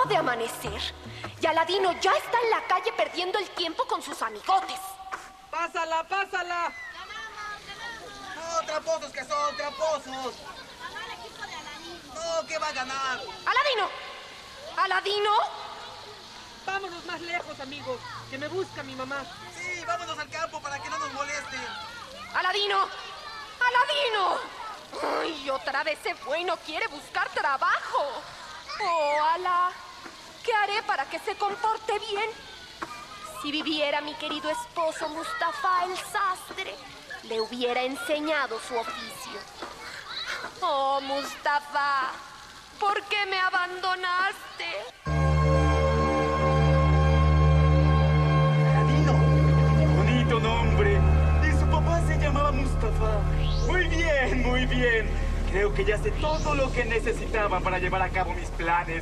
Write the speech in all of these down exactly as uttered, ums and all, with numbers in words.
acaba de amanecer y Aladino ya está en la calle perdiendo el tiempo con sus amigotes. ¡Pásala, pásala! No, tramposos que son, tramposos. No, ¿qué va a ganar? ¡Aladino! ¡Aladino! Vámonos más lejos, amigos, que me busca mi mamá. Sí, vámonos al campo para que no nos molesten. ¡Aladino! ¡Aladino! ¡Ay, otra vez se fue y no quiere buscar trabajo! ¡Oh, Ala! ¿Qué haré para que se comporte bien? Si viviera mi querido esposo Mustafa el sastre, le hubiera enseñado su oficio. ¡Oh, Mustafa! ¿Por qué me abandonaste? Aladino, bonito nombre. Y su papá se llamaba Mustafa. Muy bien, muy bien. Creo que ya sé todo lo que necesitaba para llevar a cabo mis planes.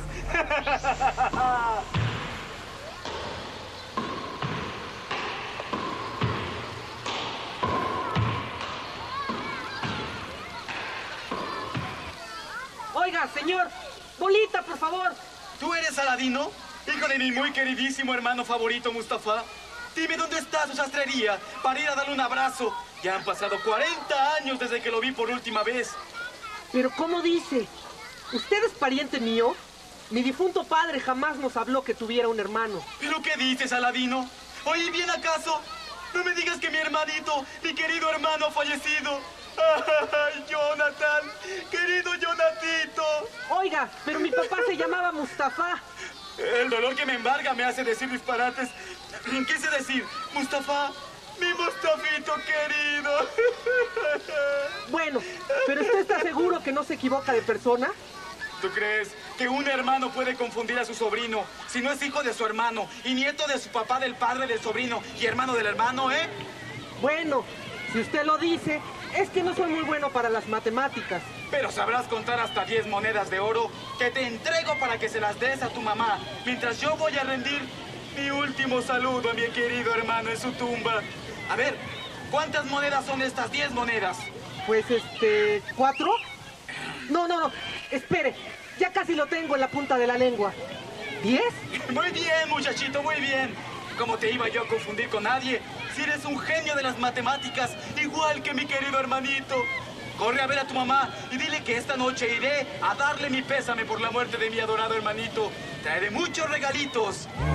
Oiga, señor, bolita, por favor. ¿Tú eres Aladino? Hijo de mi muy queridísimo hermano favorito, Mustafa. Dime dónde está su sastrería para ir a darle un abrazo. Ya han pasado cuarenta años desde que lo vi por última vez. Pero ¿cómo dice? ¿Usted es pariente mío? Mi difunto padre jamás nos habló que tuviera un hermano. ¿Pero qué dices, Aladino? ¿Oí bien acaso? No me digas que mi hermanito, mi querido hermano ha fallecido. ¡Ay, Jonathan! ¡Querido Jonatito! Oiga, pero mi papá se llamaba Mustafa. El dolor que me embarga me hace decir disparates. Quise decir, Mustafa, mi Mustafito querido. Bueno, pero ¿usted está seguro que no se equivoca de persona? ¿Tú crees que un hermano puede confundir a su sobrino si no es hijo de su hermano y nieto de su papá, del padre del sobrino y hermano del hermano, eh? Bueno, si usted lo dice, es que no soy muy bueno para las matemáticas. Pero sabrás contar hasta diez monedas de oro que te entrego para que se las des a tu mamá, mientras yo voy a rendir mi último saludo a mi querido hermano en su tumba. A ver, ¿cuántas monedas son estas diez monedas? Pues, este, ¿cuatro? No, no, no, espere, ya casi lo tengo en la punta de la lengua. ¿Diez? Muy bien, muchachito, muy bien. ¿Cómo te iba yo a confundir con nadie si eres un genio de las matemáticas, igual que mi querido hermanito? Corre a ver a tu mamá y dile que esta noche iré a darle mi pésame por la muerte de mi adorado hermanito. Traeré muchos regalitos.